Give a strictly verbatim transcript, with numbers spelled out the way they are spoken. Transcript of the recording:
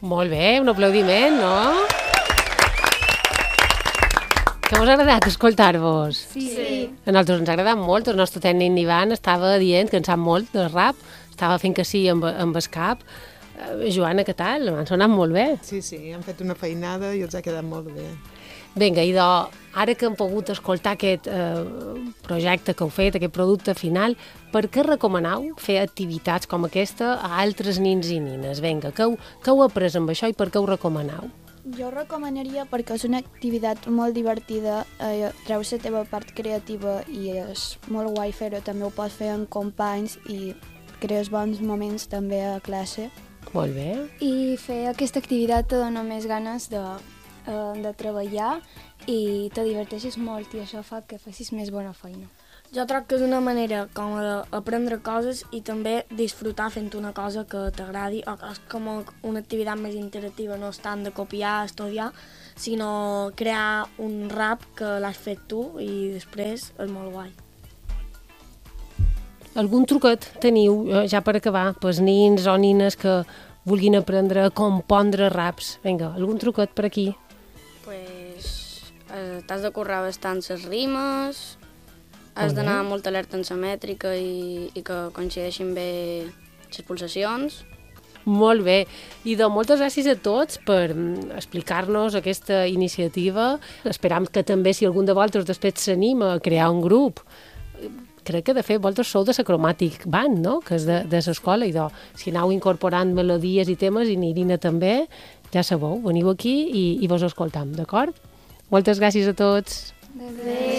Molt bé, un aplaudiment, no? Que us ha agradat escoltar-vos? Sí. sí. A nosaltres ens ha agradat molt, el nostre tècnic Ivan estava dient que en sap molt del rap, estava fent que sí amb, amb el cap. Eh, Joana, què tal? M'han sonat molt bé. Sí, sí, han fet una feinada i els ha quedat molt bé. Vinga, idò, ara que hem pogut escoltar aquest eh, projecte que heu fet, aquest producte final, per què recomaneu fer activitats com aquesta a altres nins i nines? Vinga, què heu, què heu après amb això i per què ho recomaneu? Jo ho recomanaria perquè és una activitat molt divertida, eh, treus la teva part creativa i és molt guai fer-ho, també ho pots fer amb companys i crees bons moments també a classe. Molt bé. I fer aquesta activitat te dona més ganes de, eh, de treballar i te diverteixes molt i això fa que facis més bona feina. Jo trobo que és una manera com d'aprendre coses i també disfrutar fent una cosa que t'agradi, o és com una activitat més interactiva, no és tant de copiar, estudiar, sinó crear un rap que l'has fet tu i després és molt guai. Algun truquet teniu, ja per acabar, pels nins o nines que vulguin aprendre a compondre raps? Vinga, algun truquet per aquí? Pues, eh, t'has de currar bastant les rimes, has d'anar molt alerta en la mètrica i, i que coincideixin bé les pulsacions. Molt bé. I de moltes gràcies a tots per explicar-nos aquesta iniciativa. Esperam que també, si algun de vosaltres després s'anima a crear un grup, crec que de fet vosaltres sou de la Cromàtic Band, no?, que és de, de l'escola, i de, si aneu incorporant melodies i temes, i Irina també, ja sabeu, veniu aquí i, i vos escoltam, d'acord? Moltes gràcies a tots. Adéu.